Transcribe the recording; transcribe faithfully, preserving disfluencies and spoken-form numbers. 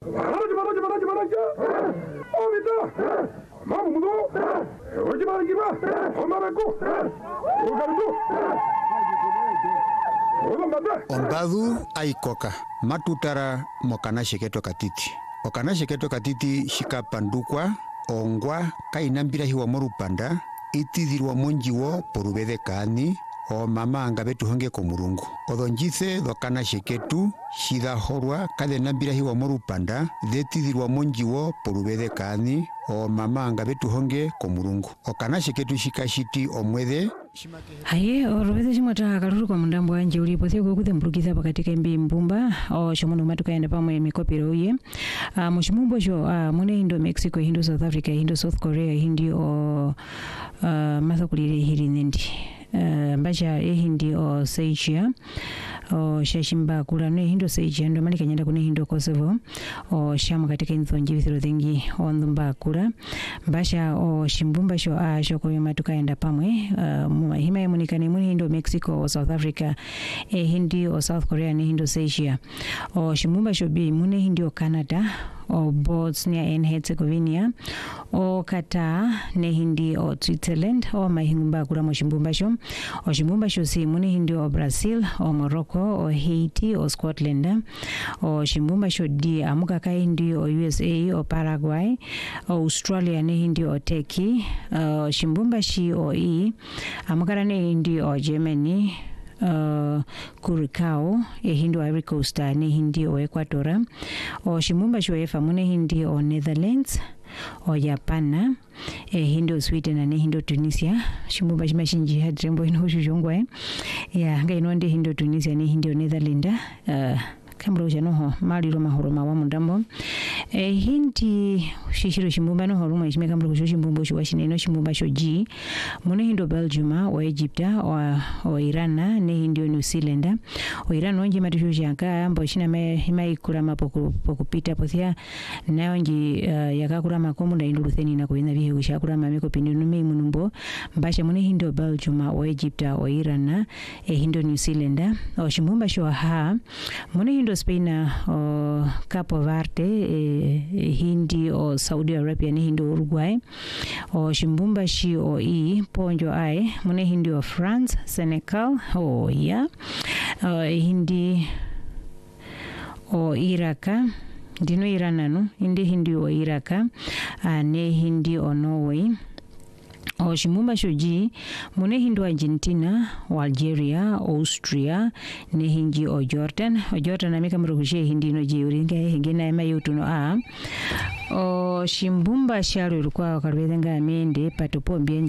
Maraja maraja maraja maraja. Oh beta. Mamu mudo. Oji maraja ba. Omarako. Ogardo. Ombadu aikoka matutara mokana sheketo katiti okana sheketo katiti shikapandukwa ongwa kainambira hiwa morupanda itithirwa monjiwo porubede kani o mama anga betu honge ko murungu odonjithe dokana sheketu shida horwa kade nambira hiwa morupanda detithirwa monjiwo porubede kani o mama anga betu honge ko murungu okana sheketu shikashiti omwede Aye orobeze chimota kaluru kwa mundambo wanje ulipo theko kuthembrukiza pakatika imbi mbumba o chomuno matukaenda pamwe mikopero uye uh, mushimumbo sho uh, mune hindo Mexico hindo South Africa hindo South Korea hindi o uh, mathakulire hiri nendi uh, mbacha e hindi o Seijia o shashimba kula ne hindo Seijia ndo mali kanyenda kune hindo Kosovo o shamu katika inthonji vithiro thingi o ndumba kula mbacha o shimbumba sho a uh, shoko matukaenda pamwe uh, hima ya munikani muni hindo Mexico o South Africa e hindi o South Korea ni hindo Asia o shimumba shobi muni hindi o Canada o Bosnia and Herzegovina o Qatar ne hindi o Switzerland o mahingumba kura mo shimbumba sho o shimbumba sho si muni hindi o Brazil o Morocco o Haiti o Scotland o shimbumba sho di amuka ka hindi o U S A o Paraguay o Australia ne hindi o Turkey o shimbumba shi o i amukara ne hindi o Germany uh, Curacao e hindi o Ivory Coast ne hindi o Ecuador o shimumba sho efa mune hindi o Netherlands o Japan e hindi o Sweden ne hindi o Tunisia shimumba shimashinji hadrembo ino shujongwa ya ngainonde hindi o Tunisia ne hindi o Netherlands uh, kambro janoho mali roma horoma wa mundambo e hindi shishiro shimbumba no horoma ishime kambro kusho shimbumbo sho washineno shimbumba sho ji mune hindo Belgium o Egypt o o Iran ne hindi o New Zealand o Iran onje matusho janka ambo shina me himai kurama poku pokupita pothia na onje uh, yakakura makomo nda indulutheni na kuina bihe ushakura mameko pininu me munumbo mbasha mune hindo Belgium o Egypt o Iran e hindo New Zealand o shimbumba sho ha mune hindo Spain o Capo Verde e, e hindi o Saudi Arabia ni hindi Uruguay o shimbumba shi o i ponjo ai mune hindi o France Senegal o ya o hindi o Iraka dino Irananu hindi hindi o Iraka ne hindi o Norway o shimbumba shoji mune hindi o Argentina o Algeria Austria ne hindi o Jordan o Jordan amika mrukushe hindi no jiuringa hingina ema yutuno a o shimbumba sharu kwa karwedenga amende patopo mbien